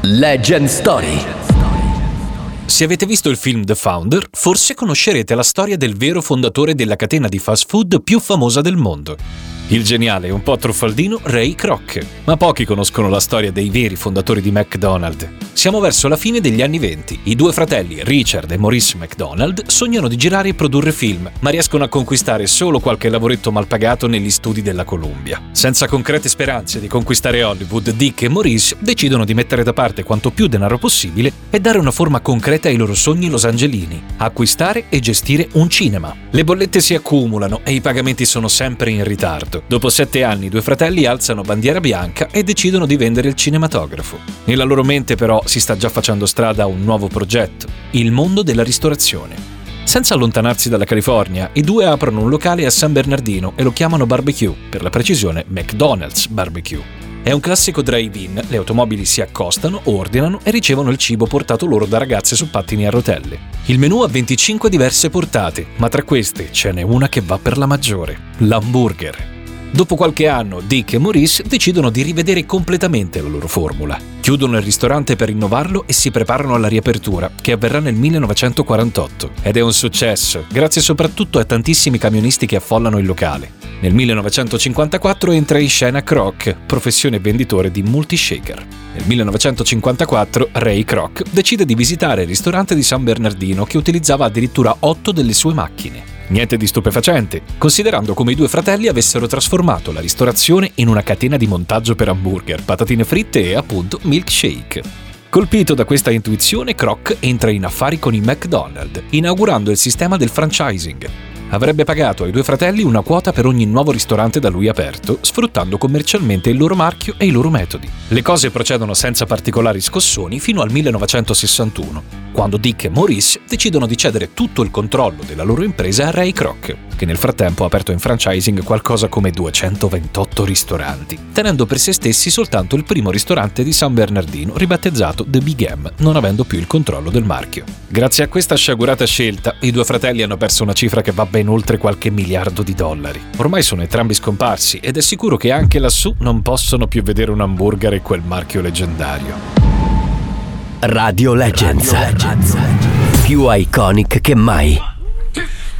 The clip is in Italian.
Legend Story. Se avete visto il film The Founder, forse conoscerete la storia del vero fondatore della catena di fast food più famosa del mondo. Il geniale e un po' truffaldino Ray Kroc. Ma pochi conoscono la storia dei veri fondatori di McDonald's. Siamo verso la fine degli anni '20. I due fratelli, Richard e Maurice McDonald, sognano di girare e produrre film, ma riescono a conquistare solo qualche lavoretto mal pagato negli studi della Columbia. Senza concrete speranze di conquistare Hollywood, Dick e Maurice decidono di mettere da parte quanto più denaro possibile e dare una forma concreta ai loro sogni losangelini: acquistare e gestire un cinema. Le bollette si accumulano e i pagamenti sono sempre in ritardo. Dopo 7 anni i due fratelli alzano bandiera bianca e decidono di vendere il cinematografo. Nella loro mente però si sta già facendo strada un nuovo progetto: il mondo della ristorazione. Senza allontanarsi dalla California, i due aprono un locale a San Bernardino e lo chiamano Barbecue, per la precisione McDonald's Barbecue. È un classico drive-in, le automobili si accostano, ordinano e ricevono il cibo portato loro da ragazze su pattini a rotelle. Il menù ha 25 diverse portate, ma tra queste ce n'è una che va per la maggiore: l'hamburger. Dopo qualche anno, Dick e Maurice decidono di rivedere completamente la loro formula. Chiudono il ristorante per innovarlo e si preparano alla riapertura, che avverrà nel 1948. Ed è un successo, grazie soprattutto a tantissimi camionisti che affollano il locale. Nel 1954 entra in scena Kroc, professione venditore di multishaker. Nel 1954 Ray Kroc decide di visitare il ristorante di San Bernardino, che utilizzava addirittura 8 delle sue macchine. Niente di stupefacente, considerando come i due fratelli avessero trasformato la ristorazione in una catena di montaggio per hamburger, patatine fritte e, appunto, milkshake. Colpito da questa intuizione, Kroc entra in affari con i McDonald's, inaugurando il sistema del franchising. Avrebbe pagato ai due fratelli una quota per ogni nuovo ristorante da lui aperto, sfruttando commercialmente il loro marchio e i loro metodi. Le cose procedono senza particolari scossoni fino al 1961, quando Dick e Maurice decidono di cedere tutto il controllo della loro impresa a Ray Kroc, che nel frattempo ha aperto in franchising qualcosa come 228 ristoranti, tenendo per se stessi soltanto il primo ristorante di San Bernardino, ribattezzato The Big M, non avendo più il controllo del marchio. Grazie a questa sciagurata scelta, i due fratelli hanno perso una cifra che va ben oltre qualche miliardo di dollari. Ormai sono entrambi scomparsi ed è sicuro che anche lassù non possono più vedere un hamburger e quel marchio leggendario. Radio Legends. Più iconic che mai.